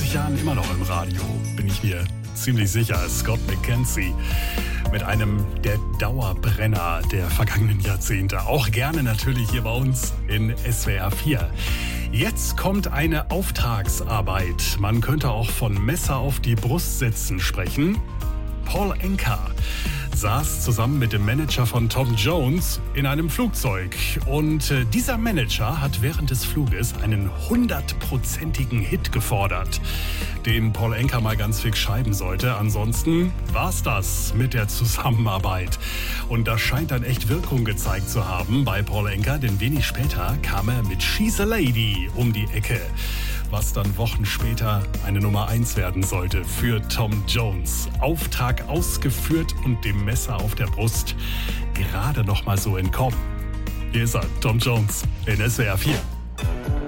20 Jahren immer noch im Radio, bin ich mir ziemlich sicher. Scott McKenzie mit einem der Dauerbrenner der vergangenen Jahrzehnte. Auch gerne natürlich hier bei uns in SWR 4. Jetzt kommt eine Auftragsarbeit. Man könnte auch von Messer auf die Brust setzen sprechen. Paul Anka saß zusammen mit dem Manager von Tom Jones in einem Flugzeug. Und dieser Manager hat während des Fluges einen 100%igen Hit gefordert, den Paul Anka mal ganz fix schreiben sollte. Ansonsten war's das mit der Zusammenarbeit. Und das scheint dann echt Wirkung gezeigt zu haben bei Paul Anka, denn wenig später kam er mit She's a Lady um die Ecke, was dann Wochen später eine Nummer 1 werden sollte für Tom Jones. Auftrag ausgeführt und dem Messer auf der Brust gerade noch mal so entkommen. Hier ist er, Tom Jones in SWR 4.